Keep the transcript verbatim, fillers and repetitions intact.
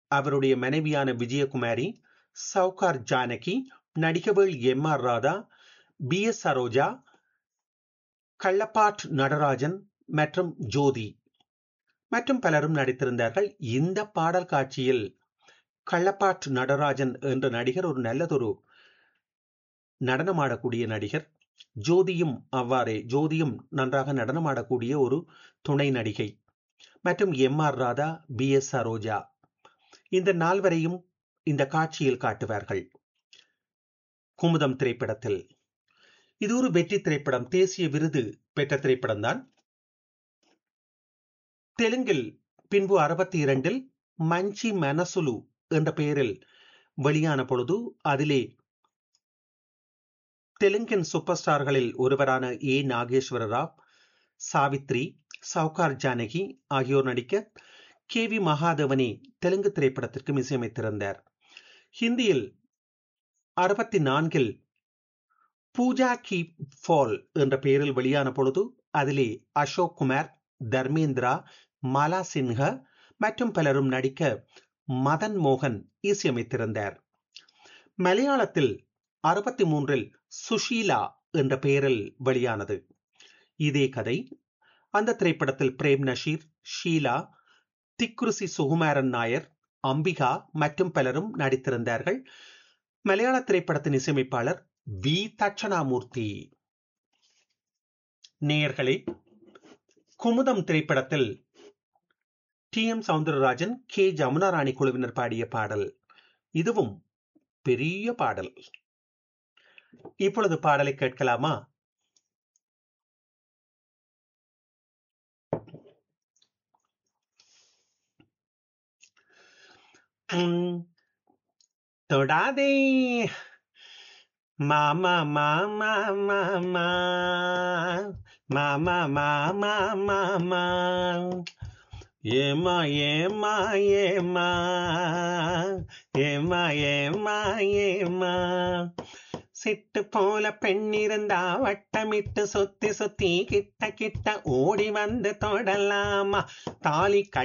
அவருடைய மனைவியான Vijayakumari, Sowcar Janaki, நடிகவேள் M R Radha, B S Saroja, Kallapart Natarajan மற்றும் ஜோதி மற்றும் பலரும் நடித்திருந்தார்கள். இந்த பாடல் காட்சியில் கள்ளப்பாட் நடராஜன் என்ற நடிகர் ஒரு நல்லதொரு நடனமாடக்கூடிய நடிகர். ஜோதியும் அவ்வாறே, ஜோதியும் நன்றாக நடனமாடக்கூடிய ஒரு துணை நடிகை. மற்றும் M R Radha, B S Saroja, இந்த நால்வரையும் இந்த காட்சியில் காட்டுவார்கள் குமுதம் திரைப்படத்தில். இது ஒரு வெற்றி திரைப்படம், தேசிய விருது பெற்ற திரைப்படம் தான். தெலுங்கில் பின்பு அறுபத்தி இரண்டில் மஞ்சி மனசுலு என்ற பெயரில் வெளியான பொழுது அதிலே தெலுங்கின் சூப்பர் ஸ்டார்களில் ஒருவரான ஏ நாகேஸ்வர ராவ், சாவித்ரி, சவுகார் ஜானகி ஆகியோர் நடிக்க கே வி மகாதேவனே தெலுங்கு திரைப்படத்திற்கு இசையமைத்திருந்தார். ஹிந்தியில் அறுபத்தி நான்கில் பூஜா கி ஃபால் என்ற பெயரில் வெளியான பொழுது அதிலே அசோக் குமார், தர்மேந்திரா, மாலா சின்ஹா மற்றும் பலரும் நடிக்க மதன் மோகன் இசையமைத்திருந்தார். மலையாளத்தில் அறுபத்தி மூன்றில் சுஷீலா என்ற பெயரில் வெளியானது. இதே கதை. அந்த திரைப்படத்தில் பிரேம் நஷீர், ஷீலா, திக்குருசி சுகுமாரன் நாயர், அம்பிகா மற்றும் பலரும் நடித்திருந்தார்கள். மலையாள திரைப்படத்தின் இசையமைப்பாளர் வி தட்சணாமூர்த்தி. நேயர்களே, குமுதம் திரைப்படத்தில் D M Soundararajan, K Jamuna ராணி குழுவினர் பாடிய பாடல். இதுவும் பெரிய பாடல். இப்பொழுது பாடலை கேட்கலாமா? உம், தொடாதே மாமா மாமா மாமா மாமா மாமா மாமா ஏமா ஏமா ஏமா ஏமா ஏமா ஏமா சிட்டு போல பெண்ணிருந்தா வட்டமிட்டு சுத்தி சுத்தி கிட்ட கிட்ட ஓடி வந்து தொடலாமா, தாலி